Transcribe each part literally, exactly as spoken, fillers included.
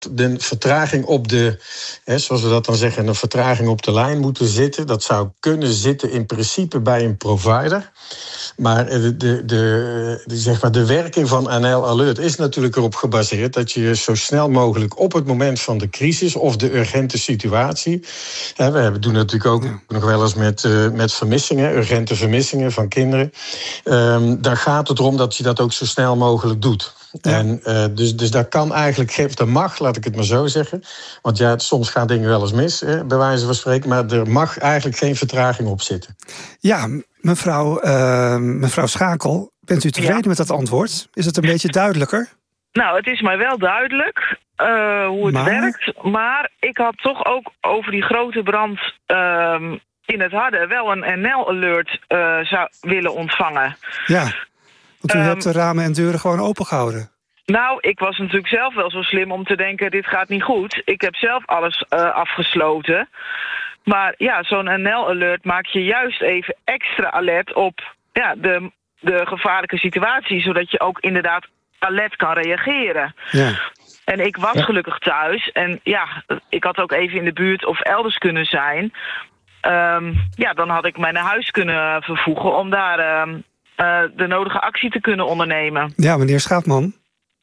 de vertraging op de, hè, zoals we dat dan zeggen, een vertraging op de lijn moeten zitten. Dat zou kunnen zitten in principe bij een provider. Maar de, de, de, de, zeg maar de werking van N L Alert is natuurlijk erop gebaseerd dat je zo snel mogelijk op het moment van de crisis of de urgente situatie. Hè, we doen natuurlijk ook ja. nog wel eens met, uh, met vermissingen, urgente vermissingen van kinderen. Um, dan gaat het erom dat je dat ook zo snel mogelijk doet. Ja. En, uh, dus, dus daar kan eigenlijk geen, dat mag, laat ik het maar zo zeggen. Want ja, soms gaan dingen wel eens mis, hè, bij wijze van spreken. Maar er mag eigenlijk geen vertraging op zitten. Ja, mevrouw, uh, mevrouw Schakel, bent u tevreden ja. met dat antwoord? Is het een beetje duidelijker? Nou, het is mij wel duidelijk uh, hoe het maar... werkt. Maar ik had toch ook over die grote brand uh, in het Harde wel een N L-alert uh, zou willen ontvangen. Ja. Want u um, hebt de ramen en deuren gewoon opengehouden. Nou, ik was natuurlijk zelf wel zo slim om te denken, dit gaat niet goed. Ik heb zelf alles uh, afgesloten. Maar ja, zo'n N L-alert maakt je juist even extra alert op ja, de, de gevaarlijke situatie. Zodat je ook inderdaad alert kan reageren. Ja. En ik was ja. gelukkig thuis. En ja, ik had ook even in de buurt of elders kunnen zijn. Um, ja, dan had ik mij naar huis kunnen vervoegen om daar... Um, Uh, de nodige actie te kunnen ondernemen. Ja, meneer Schaapman.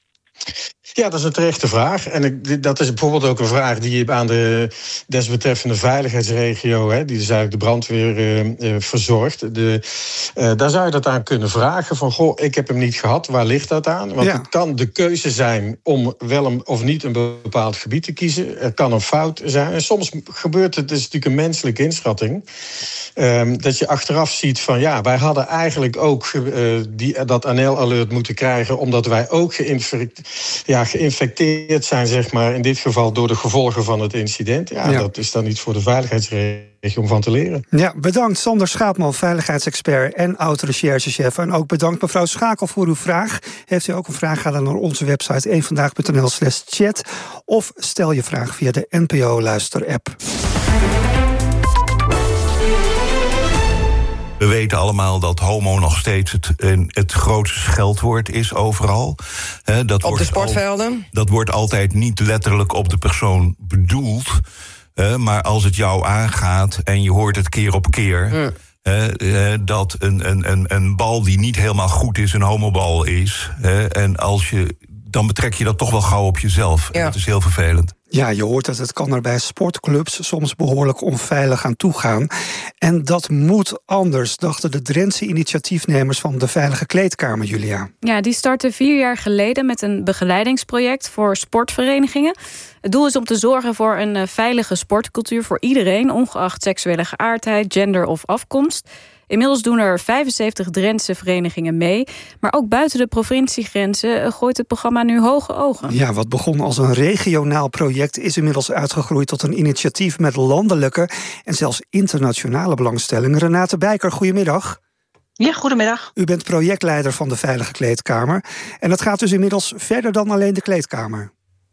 Ja, dat is een terechte vraag. En ik, dat is bijvoorbeeld ook een vraag die je aan de desbetreffende veiligheidsregio, hè, die dus eigenlijk de brandweer uh, uh, verzorgt. De, uh, daar zou je dat aan kunnen vragen. Van, goh, ik heb hem niet gehad, waar ligt dat aan? Want ja. het kan de keuze zijn om wel een, of niet een bepaald gebied te kiezen. Er kan een fout zijn. En soms gebeurt het, het is natuurlijk een menselijke inschatting. Um, dat je achteraf ziet van ja, wij hadden eigenlijk ook uh, die, dat N L-alert moeten krijgen, omdat wij ook geïnfect, ja, geïnfecteerd zijn, zeg maar, in dit geval door de gevolgen van het incident. Ja, ja. Dat is dan iets voor de veiligheidsregio om van te leren. Ja, bedankt Sander Schaapman, veiligheidsexpert en oud-recherchechef. En ook bedankt mevrouw Schakel voor uw vraag. Heeft u ook een vraag, ga dan naar onze website één vandaag punt n l slash chat of stel je vraag via de N P O-luister-app. We weten allemaal dat homo nog steeds het, het grootste scheldwoord is overal. He, dat op wordt de sportvelden? Al, dat wordt altijd niet letterlijk op de persoon bedoeld. Uh, maar als het jou aangaat en je hoort het keer op keer... Hmm. Uh, uh, dat een, een, een, een bal die niet helemaal goed is een homobal is. Uh, en als je, dan betrek je dat toch wel gauw op jezelf. Ja. En dat is heel vervelend. Ja, je hoort dat het kan er bij sportclubs soms behoorlijk onveilig aan toegaan. En dat moet anders, dachten de Drentse initiatiefnemers van de Veilige Kleedkamer, Julia. Ja, die startten vier jaar geleden met een begeleidingsproject voor sportverenigingen. Het doel is om te zorgen voor een veilige sportcultuur voor iedereen, ongeacht seksuele geaardheid, gender of afkomst. Inmiddels doen er vijfenzeventig Drentse verenigingen mee. Maar ook buiten de provinciegrenzen gooit het programma nu hoge ogen. Ja, wat begon als een regionaal project is inmiddels uitgegroeid tot een initiatief met landelijke en zelfs internationale belangstelling. Renate Bijker, goedemiddag. Ja, goedemiddag. U bent projectleider van de Veilige Kleedkamer. En dat gaat dus inmiddels verder dan alleen de kleedkamer.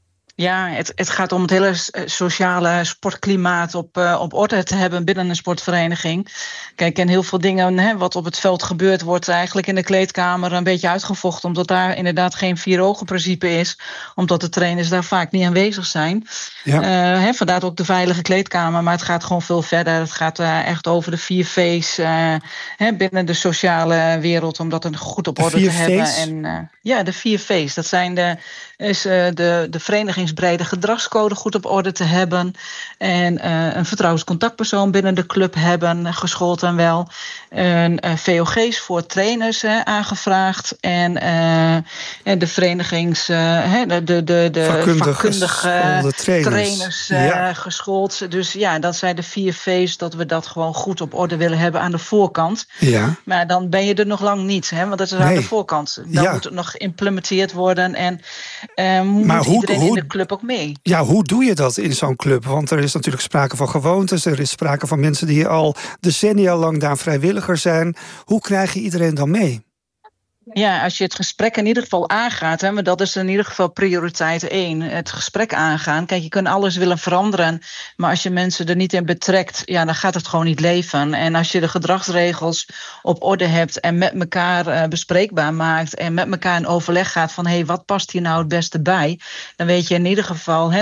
Ja, het, het gaat om het hele sociale sportklimaat op, uh, op orde te hebben binnen een sportvereniging. Kijk, en heel veel dingen hè, wat op het veld gebeurt, wordt eigenlijk in de kleedkamer een beetje uitgevochten. Omdat daar inderdaad geen vier-ogen-principe is. Omdat de trainers daar vaak niet aanwezig zijn. Ja. Uh, hè, vandaar ook de veilige kleedkamer. Maar het gaat gewoon veel verder. Het gaat uh, echt over de vier V's uh, hè, binnen de sociale wereld. Om dat een goed op orde te hebben. En, uh, ja, de vier V's. Dat zijn de, is, uh, de, de vereniging brede gedragscode goed op orde te hebben. En uh, een vertrouwenscontactpersoon binnen de club hebben, geschoold en wel. Een uh, V O G's voor trainers uh, aangevraagd. En, uh, en de verenigings... Uh, de, de, de, de vakkundige, vakkundige trainers, trainers uh, ja. geschoold. Dus ja, dat zijn de vier V's dat we dat gewoon goed op orde willen hebben aan de voorkant. Ja. Maar dan ben je er nog lang niet, hè, want dat is nee. aan de voorkant. Dan ja. moet het nog geïmplementeerd worden en uh, moet maar hoe, iedereen hoe, in de club ook mee. Ja, hoe doe je dat in zo'n club? Want er is natuurlijk sprake van gewoontes. Er is sprake van mensen die al decennia lang daar vrijwilliger zijn. Hoe krijg je iedereen dan mee? Ja, als je het gesprek in ieder geval aangaat, hè, maar dat is in ieder geval prioriteit één. Het gesprek aangaan. Kijk, je kunt alles willen veranderen, maar als je mensen er niet in betrekt, ja, dan gaat het gewoon niet leven. En als je de gedragsregels op orde hebt en met elkaar uh, bespreekbaar maakt en met elkaar in overleg gaat van, hé, hey, wat past hier nou het beste bij? Dan weet je in ieder geval, hè,